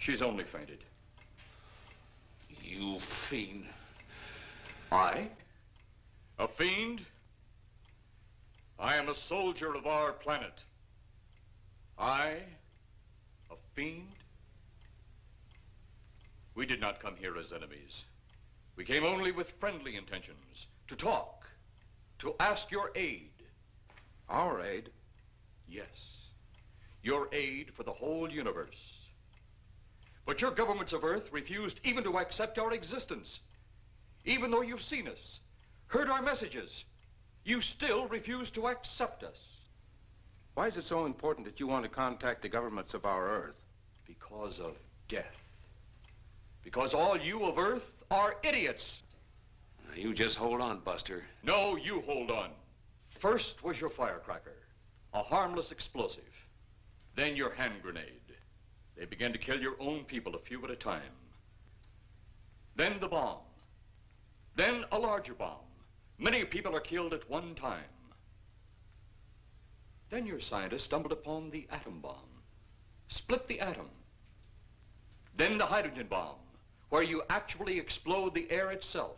She's only fainted. You fiend. I? A fiend? I am a soldier of our planet. I? A fiend? We did not come here as enemies. We came only with friendly intentions, to talk, to ask your aid. Our aid? Yes, your aid for the whole universe. But your governments of Earth refused even to accept our existence. Even though you've seen us, heard our messages, you still refuse to accept us. Why is it so important that you want to contact the governments of our Earth? Because of death. Because all you of Earth are idiots. Now, you just hold on, Buster. No, you hold on. First was your firecracker, a harmless explosive. Then your hand grenade. They began to kill your own people a few at a time. Then the bomb. Then a larger bomb. Many people are killed at one time. Then your scientists stumbled upon the atom bomb. Split the atom. Then the hydrogen bomb, where you actually explode the air itself.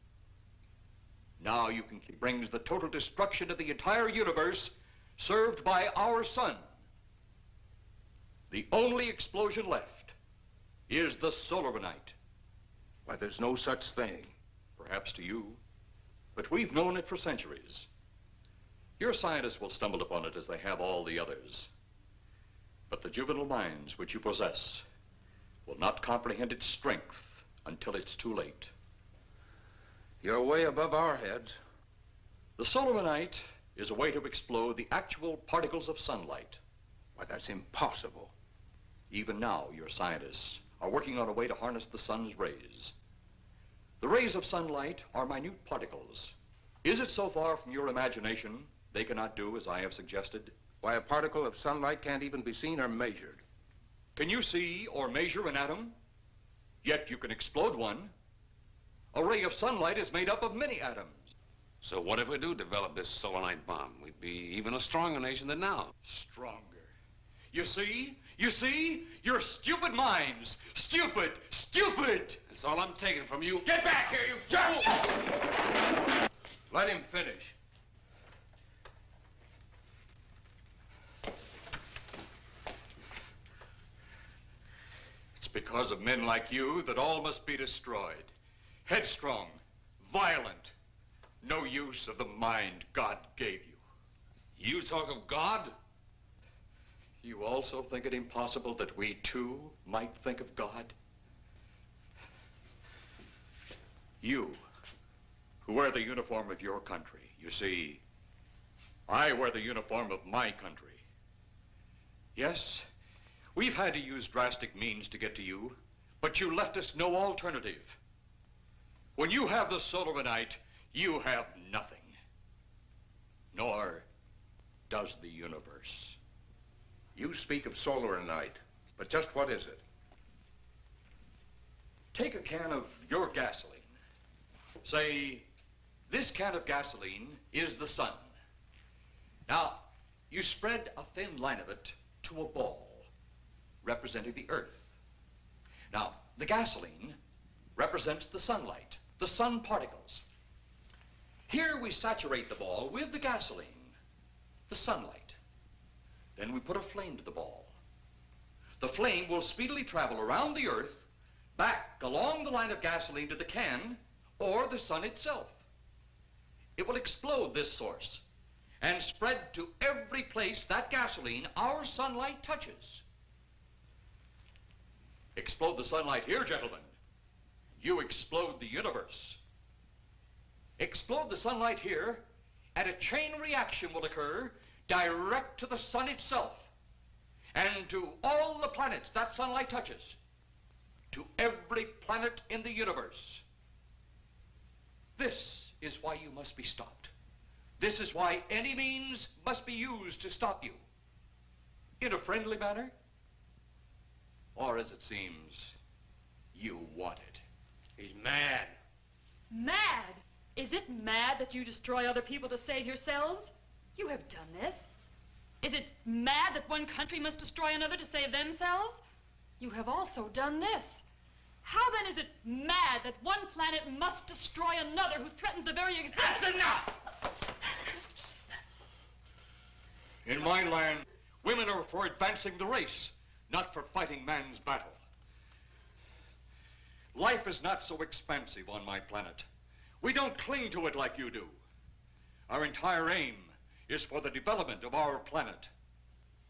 Now you can brings the total destruction of the entire universe served by our sun. The only explosion left is the Solaranite. Why, there's no such thing. Perhaps to you, but we've known it for centuries. Your scientists will stumble upon it as they have all the others. But the juvenile minds which you possess will not comprehend its strength until it's too late. You're way above our heads. The Solaranite is a way to explode the actual particles of sunlight. Why, that's impossible. Even now, your scientists are working on a way to harness the sun's rays. The rays of sunlight are minute particles. Is it so far from your imagination they cannot do as I have suggested? Why, a particle of sunlight can't even be seen or measured. Can you see or measure an atom? Yet you can explode one. A ray of sunlight is made up of many atoms. So what if we do develop this Solaranite bomb? We'd be even a stronger nation than now. Stronger. You see? You see? Your stupid minds. Stupid! Stupid! That's all I'm taking from you. Get back here, you fool! Let him finish. It's because of men like you that all must be destroyed. Headstrong, violent, no use of the mind God gave you. You talk of God? You also think it impossible that we too might think of God? You, who wear the uniform of your country. You see, I wear the uniform of my country. Yes, we've had to use drastic means to get to you, but you left us no alternative. When you have the Solaranite, you have nothing. Nor does the universe. You speak of Solaranite, but just what is it? Take a can of your gasoline. Say, this can of gasoline is the sun. Now, you spread a thin line of it to a ball, representing the earth. Now, the gasoline represents the sunlight, the sun particles. Here we saturate the ball with the gasoline, the sunlight. Then we put a flame to the ball. The flame will speedily travel around the earth, back along the line of gasoline to the can, or the sun itself. It will explode this source and spread to every place that gasoline, our sunlight, touches. Explode the sunlight here, gentlemen. You explode the universe. Explode the sunlight here, and a chain reaction will occur direct to the sun itself and to all the planets that sunlight touches, to every planet in the universe. This is why you must be stopped. This is why any means must be used to stop you. In a friendly manner, or as it seems, you want it. He's mad. Mad? Is it mad that you destroy other people to save yourselves? You have done this. Is it mad that one country must destroy another to save themselves? You have also done this. How then is it mad that one planet must destroy another who threatens the very existence? That's enough! In my land, women are for advancing the race, not for fighting man's battle. Life is not so expansive on my planet. We don't cling to it like you do. Our entire aim is for the development of our planet.